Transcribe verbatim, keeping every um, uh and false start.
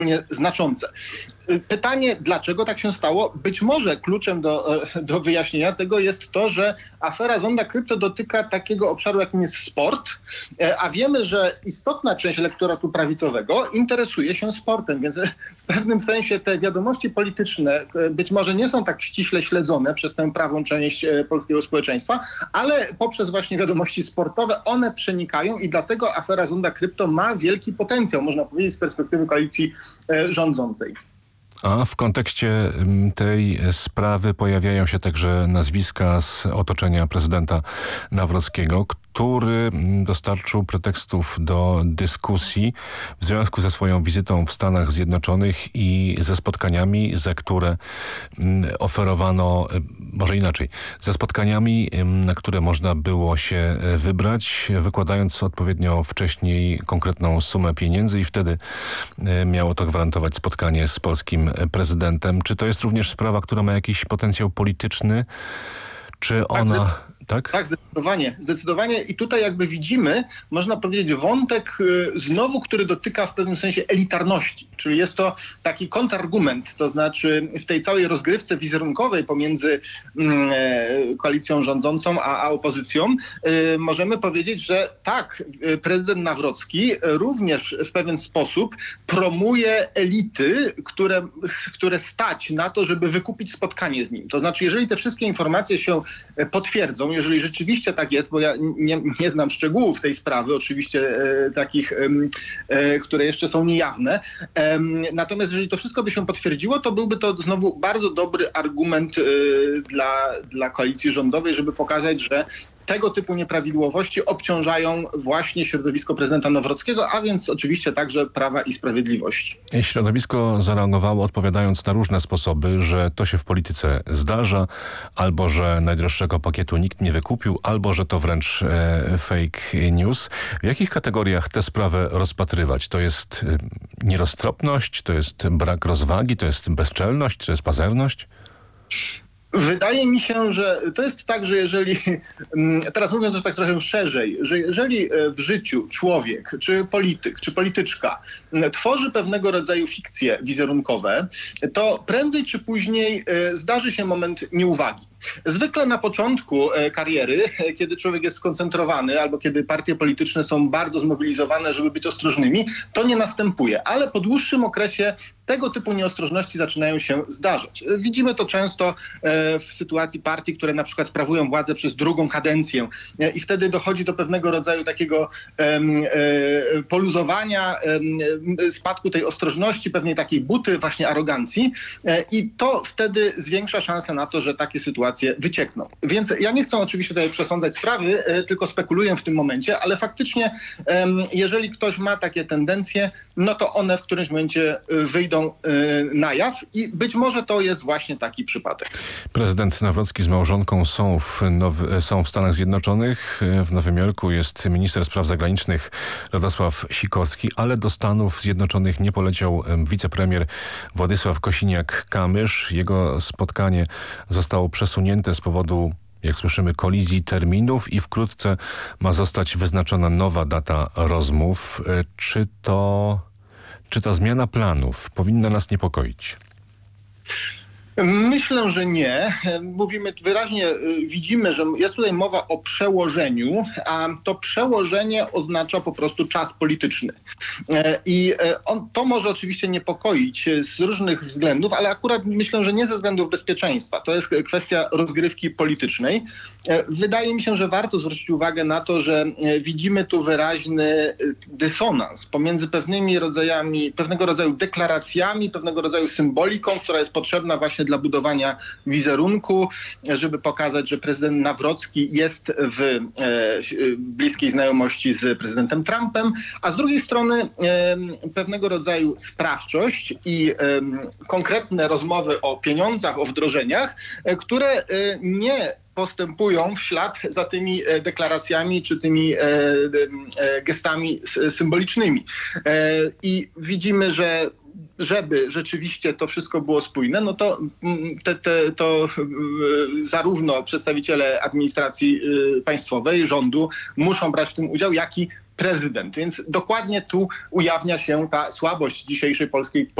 znaczące. Pytanie, dlaczego tak się stało? Być może kluczem do, do wyjaśnienia tego jest to, że afera Zonda Krypto dotyka takiego obszaru, jakim jest sport, a wiemy, że istotna część elektoratu prawicowego interesuje się sportem, więc w pewnym sensie te wiadomości polityczne być może nie są tak ściśle śledzone przez tę prawą część polskiego społeczeństwa, ale poprzez właśnie wiadomości sportowe one przenikają i dlatego afera Zonda Krypto ma wielki potencjał, można powiedzieć, z perspektywy koalicji rządzącej. A w kontekście tej sprawy pojawiają się także nazwiska z otoczenia prezydenta Nawrockiego, który dostarczył pretekstów do dyskusji w związku ze swoją wizytą w Stanach Zjednoczonych i ze spotkaniami, za które oferowano, może inaczej, ze spotkaniami, na które można było się wybrać, wykładając odpowiednio wcześniej konkretną sumę pieniędzy i wtedy miało to gwarantować spotkanie z polskim prezydentem. Czy to jest również sprawa, która ma jakiś potencjał polityczny? Czy ona... Tak? Tak, zdecydowanie. Zdecydowanie. I tutaj jakby widzimy, można powiedzieć, wątek y, znowu, który dotyka w pewnym sensie elitarności. Czyli jest to taki kontrargument, to znaczy w tej całej rozgrywce wizerunkowej pomiędzy y, koalicją rządzącą a, a opozycją y, możemy powiedzieć, że tak, y, prezydent Nawrocki również w pewien sposób promuje elity, które, które stać na to, żeby wykupić spotkanie z nim. To znaczy, jeżeli te wszystkie informacje się potwierdzą, jeżeli rzeczywiście tak jest, bo ja nie, nie znam szczegółów tej sprawy, oczywiście e, takich, e, które jeszcze są niejawne. E, natomiast jeżeli to wszystko by się potwierdziło, to byłby to znowu bardzo dobry argument e, dla, dla koalicji rządowej, żeby pokazać, że tego typu nieprawidłowości obciążają właśnie środowisko prezydenta Nawrockiego, a więc oczywiście także Prawa i Sprawiedliwości. Środowisko zareagowało odpowiadając na różne sposoby, że to się w polityce zdarza, albo że najdroższego pakietu nikt nie wykupił, albo że to wręcz e, fake news. W jakich kategoriach tę sprawę rozpatrywać? To jest e, nieroztropność, to jest brak rozwagi, to jest bezczelność, to jest pazerność? Wydaje mi się, że to jest tak, że jeżeli, teraz mówiąc już tak trochę szerzej, że jeżeli w życiu człowiek, czy polityk, czy polityczka tworzy pewnego rodzaju fikcje wizerunkowe, to prędzej czy później zdarzy się moment nieuwagi. Zwykle na początku kariery, kiedy człowiek jest skoncentrowany albo kiedy partie polityczne są bardzo zmobilizowane, żeby być ostrożnymi, to nie następuje, ale po dłuższym okresie tego typu nieostrożności zaczynają się zdarzać. Widzimy to często w sytuacji partii, które na przykład sprawują władzę przez drugą kadencję i wtedy dochodzi do pewnego rodzaju takiego poluzowania, spadku tej ostrożności, pewnej takiej buty, właśnie arogancji i to wtedy zwiększa szansę na to, że takie sytuacje wyciekną. Więc ja nie chcę oczywiście tutaj przesądzać sprawy, tylko spekuluję w tym momencie, ale faktycznie jeżeli ktoś ma takie tendencje, no to one w którymś momencie wyjdą na jaw i być może to jest właśnie taki przypadek. Prezydent Nawrocki z małżonką są w, Now- są w Stanach Zjednoczonych. W Nowym Jorku jest minister spraw zagranicznych Radosław Sikorski, ale do Stanów Zjednoczonych nie poleciał wicepremier Władysław Kosiniak-Kamysz. Jego spotkanie zostało przesunięte z powodu, jak słyszymy, kolizji terminów i wkrótce ma zostać wyznaczona nowa data rozmów. Czy to... Czy ta zmiana planów powinna nas niepokoić? Myślę, że nie. Mówimy wyraźnie, widzimy, że jest tutaj mowa o przełożeniu, a to przełożenie oznacza po prostu czas polityczny. I on, to może oczywiście niepokoić z różnych względów, ale akurat myślę, że nie ze względów bezpieczeństwa. To jest kwestia rozgrywki politycznej. Wydaje mi się, że warto zwrócić uwagę na to, że widzimy tu wyraźny dysonans pomiędzy pewnymi rodzajami, pewnego rodzaju deklaracjami, pewnego rodzaju symboliką, która jest potrzebna właśnie dla budowania wizerunku, żeby pokazać, że prezydent Nawrocki jest w e, bliskiej znajomości z prezydentem Trumpem, a z drugiej strony e, pewnego rodzaju sprawczość i e, konkretne rozmowy o pieniądzach, o wdrożeniach, e, które e, nie postępują w ślad za tymi deklaracjami czy tymi e, e, gestami symbolicznymi. E, I widzimy, że żeby rzeczywiście to wszystko było spójne, no to, te, te, to zarówno przedstawiciele administracji państwowej, rządu muszą brać w tym udział, jak i prezydent. Więc dokładnie tu ujawnia się ta słabość dzisiejszej polskiej